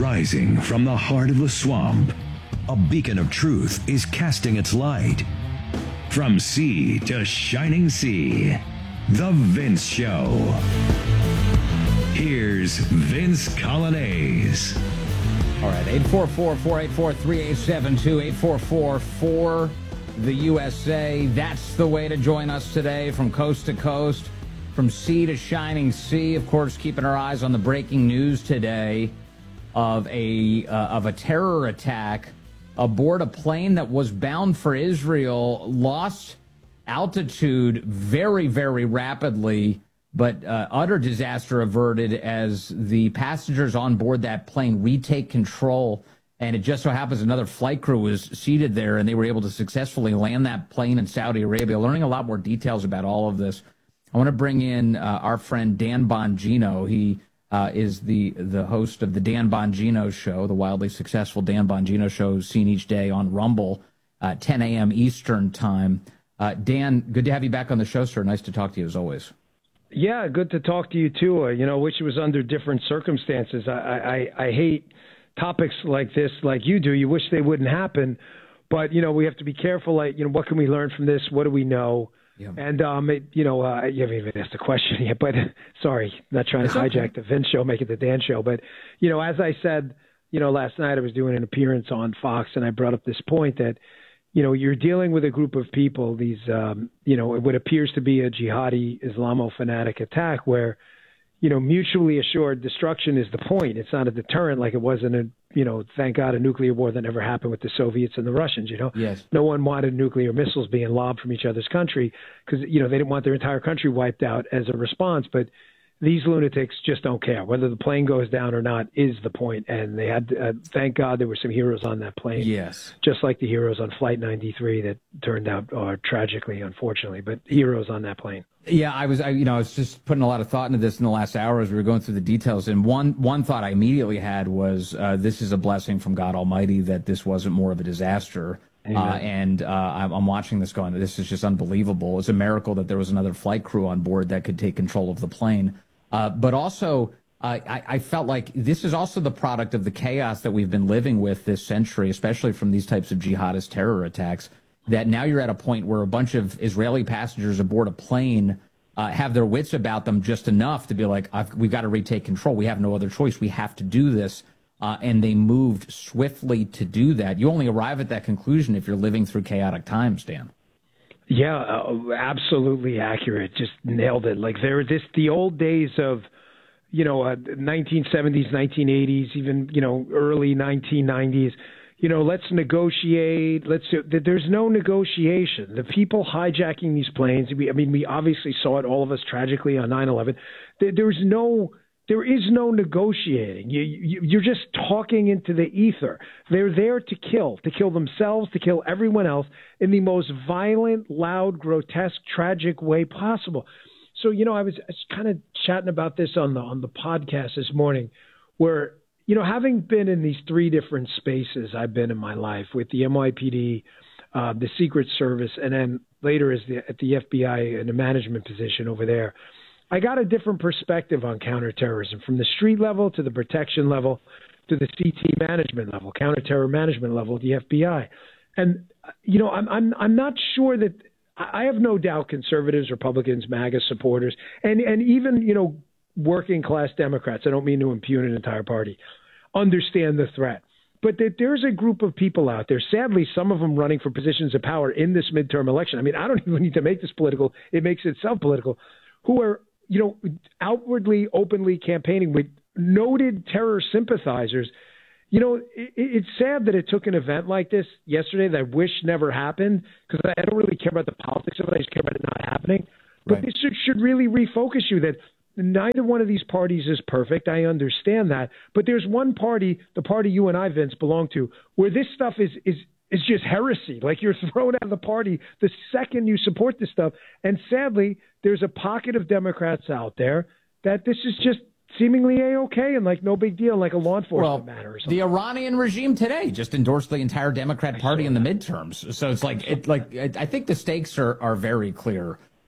Rising from the heart of the swamp, a beacon of truth is casting its light. From sea to shining sea, The Vince Show. Here's Vince Coglianese. All right, 844-484-3872, 844-4 the USA. That's the way to join us today, from coast to coast, from sea to shining sea. Of course, keeping our eyes on the breaking news today of a terror attack aboard a plane that was bound for Israel, lost altitude very, very rapidly, but utter disaster averted as the passengers on board that plane retake control. And it just so happens another flight crew was seated there, and they were able to successfully land that plane in Saudi Arabia. Learning a lot more details about all of this. I want to bring in our friend Dan Bongino. He is the host of the Dan Bongino Show, the wildly successful Dan Bongino Show, seen each day on Rumble, 10 a.m. Eastern time. Dan, good to have you back on the show, sir. Nice to talk to you, as always. Yeah, good to talk to you, too. Wish it was under different circumstances. I hate topics like this like you do. You wish they wouldn't happen. But, we have to be careful. What can we learn from this? What do we know? Yeah. And, you haven't even asked a question yet, but sorry, not trying to hijack the Vince Show, make it the Dan Show. But, as I said, last night I was doing an appearance on Fox, and I brought up this point that, you're dealing with a group of people, these, what appears to be a jihadi Islamo-fanatic attack where, mutually assured destruction is the point. It's not a deterrent like it was in thank God, a nuclear war that never happened with the Soviets and the Russians, Yes. No one wanted nuclear missiles being lobbed from each other's country because, they didn't want their entire country wiped out as a response. But these lunatics just don't care. Whether the plane goes down or not is the point. And they had, thank God, there were some heroes on that plane. Yes. Just like the heroes on Flight 93 that turned out tragically, unfortunately, but heroes on that plane. Yeah, I was just putting a lot of thought into this in the last hour as we were going through the details. And one thought I immediately had was, this is a blessing from God Almighty that this wasn't more of a disaster. I'm watching this going, this is just unbelievable. It's a miracle that there was another flight crew on board that could take control of the plane. But also, I felt like this is also the product of the chaos that we've been living with this century, especially from these types of jihadist terror attacks, that now you're at a point where a bunch of Israeli passengers aboard a plane have their wits about them just enough to be like, we've got to retake control. We have no other choice. We have to do this. And they moved swiftly to do that. You only arrive at that conclusion if you're living through chaotic times, Dan. Yeah, absolutely accurate. Just nailed it. Like the old days of, 1970s, 1980s, even, early 1990s. Let's negotiate. There's no negotiation. The people hijacking these planes, we obviously saw it, all of us tragically on 9/11. There is no negotiating. You're just talking into the ether. They're there to kill themselves, to kill everyone else in the most violent, loud, grotesque, tragic way possible. So, I was kind of chatting about this on the podcast this morning where, having been in these three different spaces I've been in my life with the NYPD, the Secret Service, and then later at the FBI in a management position over there, I got a different perspective on counterterrorism from the street level to the protection level to the CT management level, counterterror management level at the FBI. And, I'm not sure that I have no doubt conservatives, Republicans, MAGA supporters, and even, working class Democrats, I don't mean to impugn an entire party, understand the threat. But that there's a group of people out there, sadly, some of them running for positions of power in this midterm election. I don't even need to make this political. It makes itself political, who are, outwardly, openly campaigning with noted terror sympathizers. It's sad that it took an event like this yesterday that I wish never happened because I don't really care about the politics of it. I just care about it not happening. But Right. This should really refocus you that neither one of these parties is perfect. I understand that. But there's one party, the party you and I, Vince, belong to, where this stuff is just heresy. Like you're thrown out of the party the second you support this stuff. And sadly, there's a pocket of Democrats out there that this is just seemingly A-okay and like no big deal, like a law enforcement matter or something. The Iranian regime today just endorsed the entire Democrat Party in the midterms. So it's like, I think the stakes are very clear.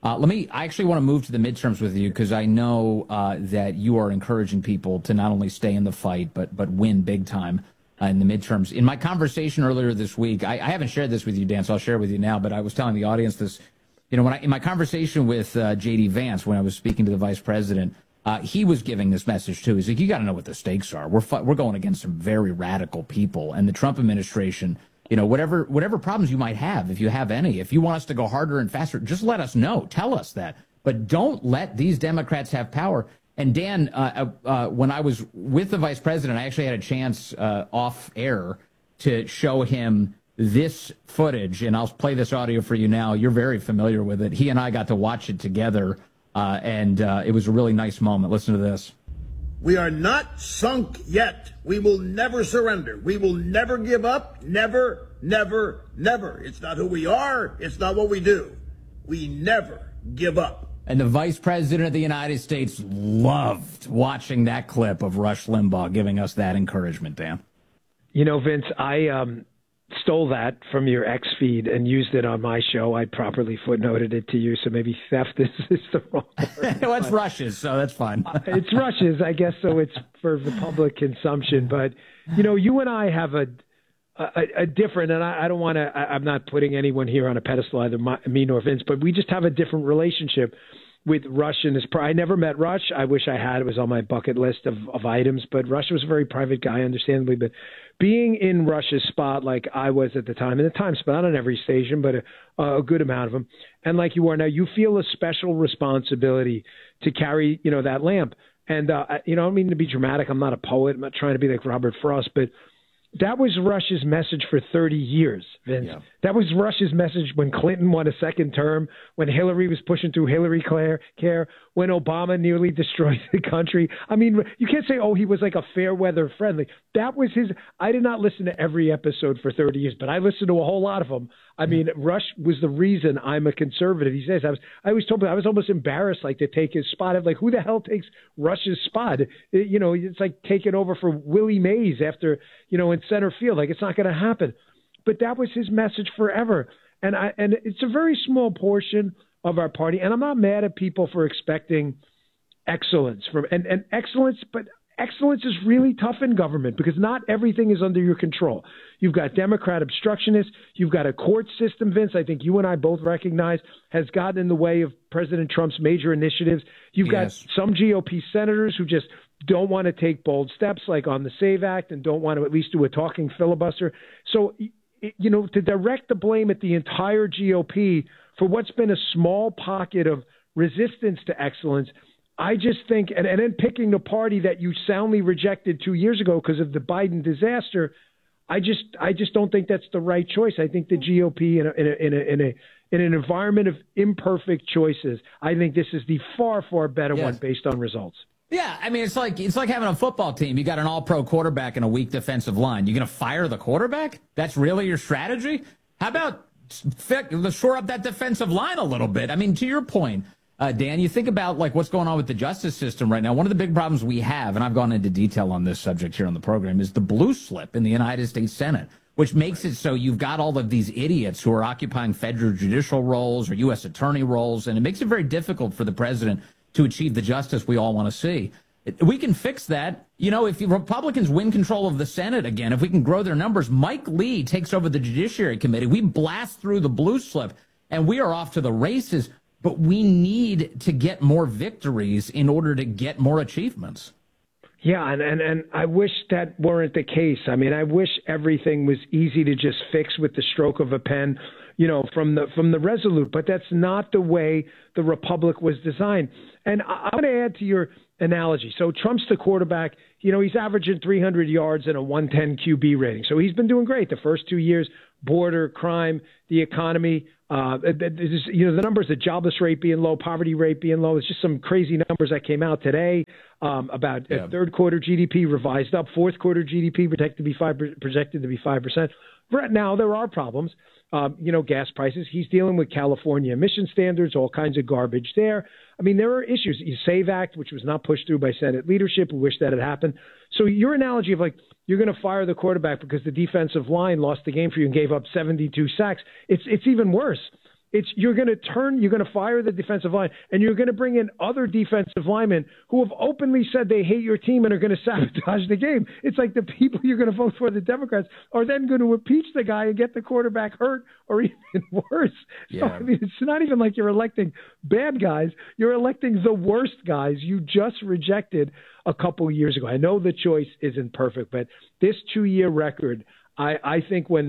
I actually want to move to the midterms with you because I know that you are encouraging people to not only stay in the fight, but win big time in the midterms. In my conversation earlier this week, I haven't shared this with you, Dan, so I'll share it with you now, but I was telling the audience this, in my conversation with J.D. Vance, when I was speaking to the vice president, he was giving this message too. He's like, you got to know what the stakes are. We're going against some very radical people, and the Trump administration, whatever problems you might have, if you have any, if you want us to go harder and faster, just let us know. Tell us that. But don't let these Democrats have power. And Dan, when I was with the vice president, I actually had a chance off air to show him this footage, and I'll play this audio for you now. You're very familiar with it. He and I got to watch it together, and it was a really nice moment. Listen to this. We are not sunk yet. We will never surrender. We will never give up. Never, never, never. It's not who we are. It's not what we do. We never give up. And the vice president of the United States loved watching that clip of Rush Limbaugh giving us that encouragement, Dan. Vince, I stole that from your X feed and used it on my show. I properly footnoted it to you, so maybe theft is the wrong word. Well, it's Rush's, so that's fine. It's Rush's, I guess, so it's for the public consumption. But, you and I have a different, and I don't want to, I'm not putting anyone here on a pedestal, either me nor Vince, but we just have a different relationship with Rush and his I never met Rush. I wish I had. It was on my bucket list of items, but Rush was a very private guy, understandably. But being in Rush's spot like I was at the time, and the time spot, not on every station, but a good amount of them, and like you are now, you feel a special responsibility to carry, that lamp. And, I don't mean to be dramatic. I'm not a poet. I'm not trying to be like Robert Frost, but that was Rush's message for 30 years, Vince. Yeah. That was Rush's message when Clinton won a second term, when Hillary was pushing through Hillary Care, when Obama nearly destroyed the country. I mean, you can't say, he was like a fair weather friendly. That was his. I did not listen to every episode for 30 years, but I listened to a whole lot of them. I mean, Rush was the reason I'm a conservative. He says, I always told him, I was almost embarrassed, to take his spot. I'm like, who the hell takes Rush's spot? It's like taking over for Willie Mays after, in center field. Like, it's not going to happen. But that was his message forever. And it's a very small portion of our party. And I'm not mad at people for expecting excellence and excellence, but excellence is really tough in government because not everything is under your control. You've got Democrat obstructionists. You've got a court system, Vince, I think you and I both recognize has gotten in the way of President Trump's major initiatives. You've got some GOP senators who just don't want to take bold steps like on the SAVE Act and don't want to at least do a talking filibuster. So, to direct the blame at the entire GOP for what's been a small pocket of resistance to excellence, I just think, and then picking the party that you soundly rejected 2 years ago because of the Biden disaster, I just don't think that's the right choice. I think the GOP in an environment of imperfect choices, I think this is the far, far better one based on results. Yeah, I mean, it's like having a football team. You got an all-pro quarterback and a weak defensive line. You're going to fire the quarterback? That's really your strategy? How about shore up that defensive line a little bit? I mean, to your point, Dan, you think about what's going on with the justice system right now. One of the big problems we have, and I've gone into detail on this subject here on the program, is the blue slip in the United States Senate, which makes it so you've got all of these idiots who are occupying federal judicial roles or U.S. attorney roles, and it makes it very difficult for the president to achieve the justice we all want to see. We can fix that. If Republicans win control of the Senate again, if we can grow their numbers, Mike Lee takes over the Judiciary Committee. We blast through the blue slip, and we are off to the races. But we need to get more victories in order to get more achievements. Yeah, and I wish that weren't the case. I mean, I wish everything was easy to just fix with the stroke of a pen, from the Resolute. But that's not the way the Republic was designed. And I want to add to your analogy. So Trump's the quarterback. He's averaging 300 yards and a 110 QB rating. So he's been doing great the first 2 years. Border, crime, the economy, the numbers, the jobless rate being low, poverty rate being low. It's just some crazy numbers that came out today about third quarter GDP revised up, fourth quarter GDP projected to be 5%. Right now, there are problems. Gas prices. He's dealing with California emission standards, all kinds of garbage there. I mean, there are issues. The SAVE Act, which was not pushed through by Senate leadership. We wish that had happened. So your analogy of you're going to fire the quarterback because the defensive line lost the game for you and gave up 72 sacks. It's even worse. You're going to fire the defensive line, and you're going to bring in other defensive linemen who have openly said they hate your team and are going to sabotage the game. It's like the people you're going to vote for, the Democrats, are then going to impeach the guy and get the quarterback hurt, or even worse. Yeah. So, I mean, it's not even like you're electing bad guys. You're electing the worst guys you just rejected a couple years ago. I know the choice isn't perfect, but this 2-year record, I think when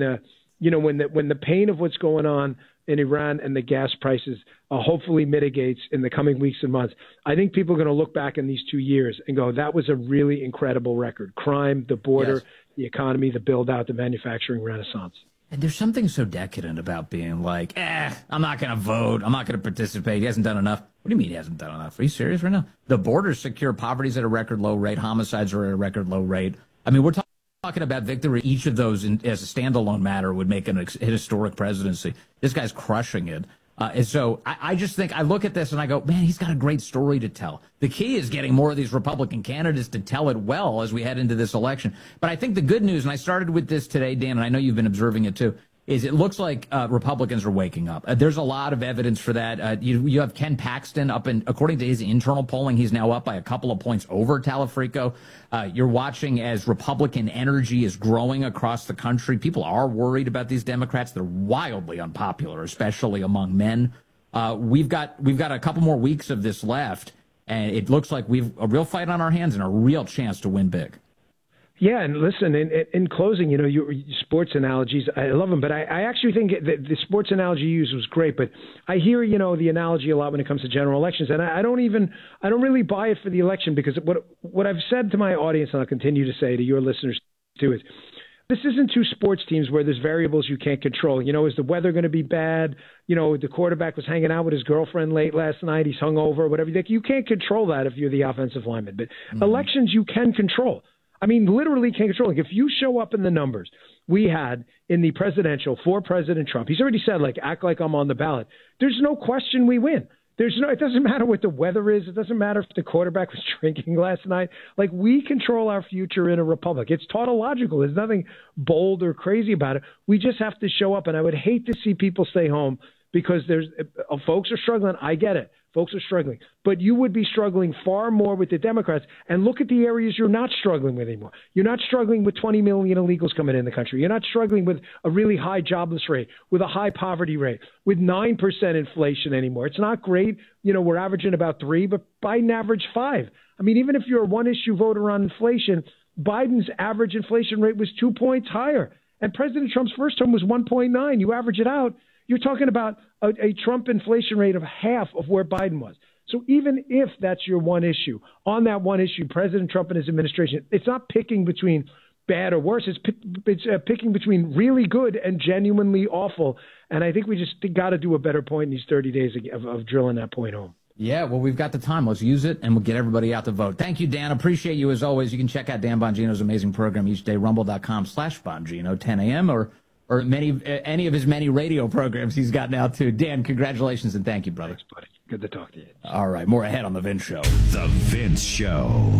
the pain of what's going on in Iran and the gas prices hopefully mitigates in the coming weeks and months, I think people are going to look back in these 2 years and go, that was a really incredible record. Crime, the border, the economy, the build out, the manufacturing renaissance. And there's something so decadent about being like, I'm not going to vote. I'm not going to participate. He hasn't done enough. What do you mean he hasn't done enough? Are you serious right now? The border's secure. Poverty's at a record low rate. Homicides are at a record low rate. I mean, we're talking about victory. Each of those as a standalone matter would make an historic presidency. This guy's crushing it. And so I just think I look at this and I go, man, he's got a great story to tell. The key is getting more of these Republican candidates to tell it well as we head into this election. But I think the good news, and I started with this today, Dan, and I know you've been observing it too, is it looks like Republicans are waking up. There's a lot of evidence for that. You have Ken Paxton up in, according to his internal polling, he's now up by a couple of points over Talafrico. You're watching as Republican energy is growing across the country. People are worried about these Democrats. They're wildly unpopular, especially among men. We've got a couple more weeks of this left, and it looks like we've a real fight on our hands and a real chance to win big. Yeah, and listen, in closing, your sports analogies, I love them, but I actually think the sports analogy you used was great, but I hear, the analogy a lot when it comes to general elections, and I don't really buy it for the election, because what I've said to my audience, and I'll continue to say to your listeners too, is this isn't two sports teams where there's variables you can't control. Is the weather going to be bad? The quarterback was hanging out with his girlfriend late last night. He's hungover, whatever. You can't control that if you're the offensive lineman, but elections you can control. I mean, literally can't control. Like, if you show up in the numbers we had in the presidential for President Trump, he's already said, act like I'm on the ballot. There's no question we win. It doesn't matter what the weather is. It doesn't matter if the quarterback was drinking last night. We control our future in a republic. It's tautological. There's nothing bold or crazy about it. We just have to show up. And I would hate to see people stay home because folks are struggling. I get it. Folks are struggling. But you would be struggling far more with the Democrats. And look at the areas you're not struggling with anymore. You're not struggling with 20 million illegals coming in the country. You're not struggling with a really high jobless rate, with a high poverty rate, with 9% inflation anymore. It's not great. We're averaging about 3%, but Biden averaged 5%. I mean, even if you're a one-issue voter on inflation, Biden's average inflation rate was 2 points higher. And President Trump's first term was 1.9. You average it out, you're talking about a Trump inflation rate of half of where Biden was. So even if that's your one issue, on that one issue, President Trump and his administration, it's not picking between bad or worse. It's picking between really good and genuinely awful. And I think we just got to do a better point in these 30 days of drilling that point home. Yeah, well, we've got the time. Let's use it, and we'll get everybody out to vote. Thank you, Dan. Appreciate you as always. You can check out Dan Bongino's amazing program each day, rumble.com/Bongino, 10 a.m., or any of his many radio programs he's got now, too. Dan, congratulations, and thank you, brother. Thanks, buddy. Good to talk to you. All right, more ahead on The Vince Show. The Vince Show.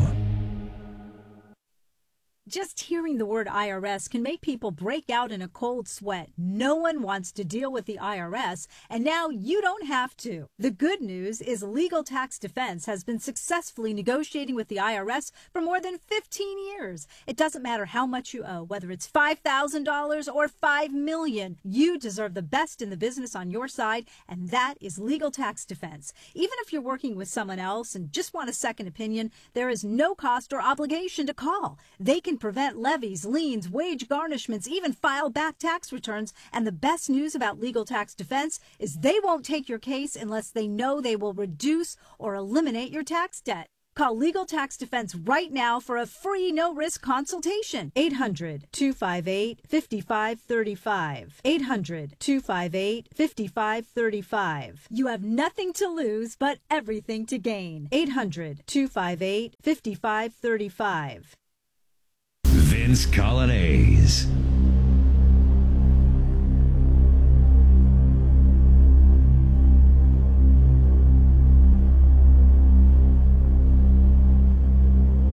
Just hearing the word IRS can make people break out in a cold sweat. No one wants to deal with the IRS, and now you don't have to. The good news is Legal Tax Defense has been successfully negotiating with the IRS for more than 15 years. It doesn't matter how much you owe, whether it's $5,000 or $5 million. You deserve the best in the business on your side, and that is Legal Tax Defense. Even if you're working with someone else and just want a second opinion, there is no cost or obligation to call. They can prevent levies, liens, wage garnishments, even file back tax returns. And the best news about Legal Tax Defense is they won't take your case unless they know they will reduce or eliminate your tax debt. Call Legal Tax Defense right now for a free no-risk consultation. 800-258-5535. 800-258-5535. You have nothing to lose but everything to gain. 800-258-5535. Vince Colonnese.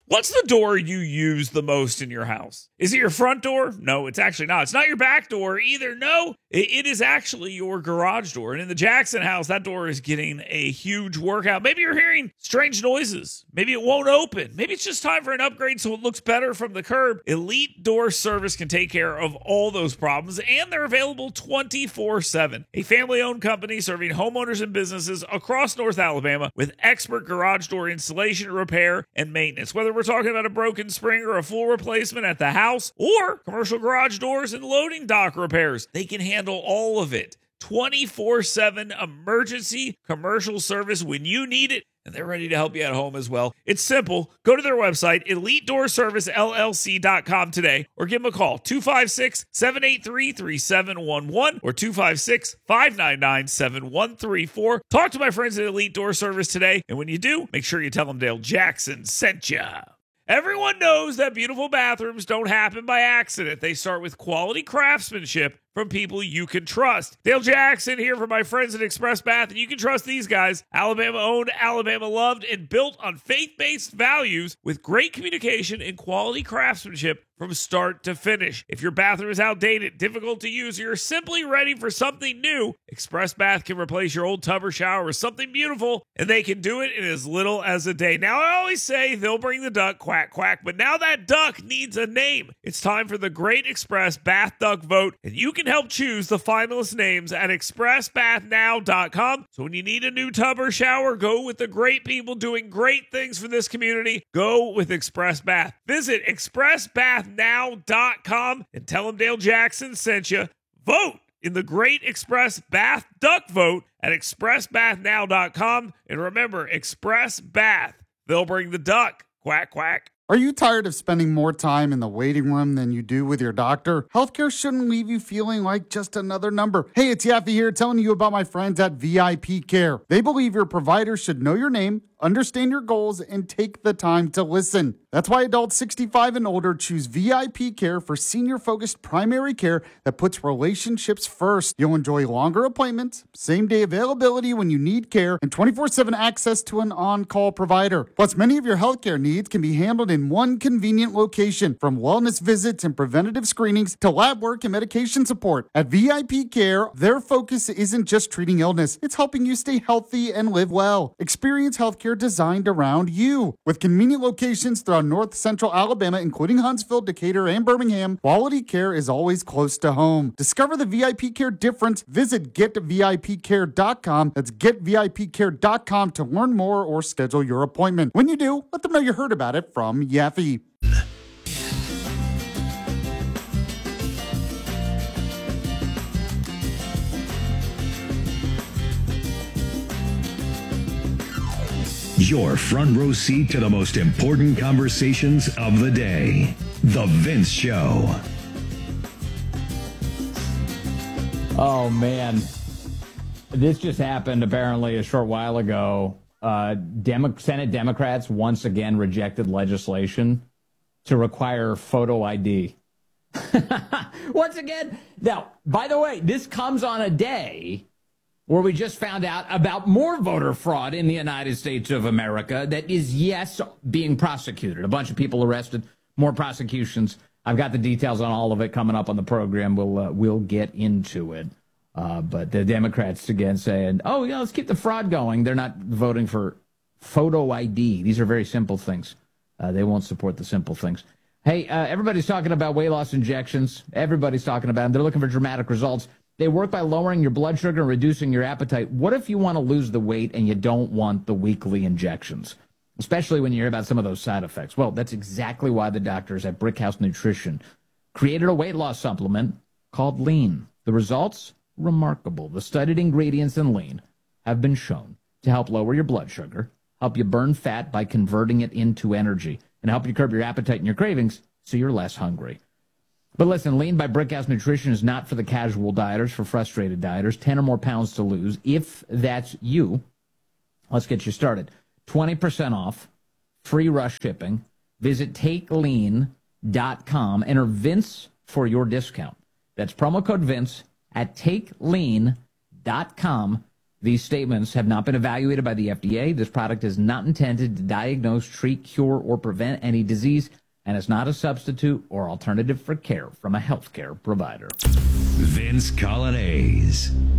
What's the door you use the most in your house? Is it your front door? No, it's actually not. It's not your back door either. No, it is actually your garage door. And in the Jackson house, that door is getting a huge workout. Maybe you're hearing strange noises. Maybe it won't open. Maybe it's just time for an upgrade so it looks better from the curb. Elite Door Service can take care of all those problems, and they're available 24/7. A family-owned company serving homeowners and businesses across North Alabama with expert garage door installation, repair, and maintenance. Whether we're talking about a broken spring or a full replacement at the house or commercial garage doors and loading dock repairs, they can handle all of it. 24/7 emergency commercial service when you need it, and they're ready to help you at home as well. It's simple. Go to their website, EliteDoorServiceLLC.com today, or give them a call, 256-783-3711 or 256-599-7134. Talk to my friends at Elite Door Service today, and when you do, make sure you tell them Dale Jackson sent you. Everyone knows that beautiful bathrooms don't happen by accident. They start with quality craftsmanship from people you can trust. Dale Jackson here for my friends at Express Bath, and you can trust these guys. Alabama owned, Alabama loved, and built on faith-based values with great communication and quality craftsmanship from start to finish. If your bathroom is outdated, difficult to use, or you're simply ready for something new, Express Bath can replace your old tub or shower with something beautiful, and they can do it in as little as a day. Now, I always say they'll bring the duck, quack, quack, but now that duck needs a name. It's time for the Great Express Bath Duck Vote, and you can help choose the finalist names at expressbathnow.com. So when you need a new tub or shower, go with the great people doing great things for this community. Go with Express Bath. Visit expressbathnow.com and tell them Dale Jackson sent you. Vote in the Great Express Bath Duck Vote at expressbathnow.com. And remember, Express Bath, they'll bring the duck. Quack, quack. Are you tired of spending more time in the waiting room than you do with your doctor? Healthcare shouldn't leave you feeling like just another number. Hey, it's Yaffe here telling you about my friends at VIP Care. They believe your provider should know your name, understand your goals, and take the time to listen. That's why adults 65 and older choose VIP Care for senior-focused primary care that puts relationships first. You'll enjoy longer appointments, same-day availability when you need care, and 24/7 access to an on-call provider. Plus, many of your healthcare needs can be handled in one convenient location, from wellness visits and preventative screenings to lab work and medication support. At VIP Care, their focus isn't just treating illness, it's helping you stay healthy and live well. Experience healthcare designed around you. With convenient locations throughout North Central Alabama, including Huntsville, Decatur, and Birmingham, quality care is always close to home. Discover the VIP Care difference. Visit GetVIPCare.com. That's GetVIPCare.com to learn more or schedule your appointment. When you do, let them know you heard about it from Yaffe. Your front row seat to the most important conversations of the day. The Vince Show. Oh, man. This just happened apparently a short while ago. Senate Democrats once again rejected legislation to require photo ID. Once again. Now, by the way, this comes on a day where we just found out about more voter fraud in the United States of America that is, yes, being prosecuted. A bunch of people arrested, more prosecutions. I've got the details on all of it coming up on the program. We'll get into it. But the Democrats, again, saying, oh, yeah, let's keep the fraud going. They're not voting for photo ID. These are very simple things. They won't support the simple things. Hey, everybody's talking about weight loss injections. Everybody's talking about them. They're looking for dramatic results. They work by lowering your blood sugar and reducing your appetite. What if you want to lose the weight and you don't want the weekly injections, especially when you hear about some of those side effects? Well, that's exactly why the doctors at Brickhouse Nutrition created a weight loss supplement called Lean. The results? Remarkable. The studied ingredients in Lean have been shown to help lower your blood sugar, help you burn fat by converting it into energy, and help you curb your appetite and your cravings so you're less hungry. But listen, Lean by Brickhouse Nutrition is not for the casual dieters, for frustrated dieters. 10 or more pounds to lose. If that's you, let's get you started. 20% off, free rush shipping. Visit TakeLean.com. Enter Vince for your discount. That's promo code Vince at TakeLean.com. These statements have not been evaluated by the FDA. This product is not intended to diagnose, treat, cure, or prevent any disease, and is not a substitute or alternative for care from a healthcare provider. Vince Coglianese.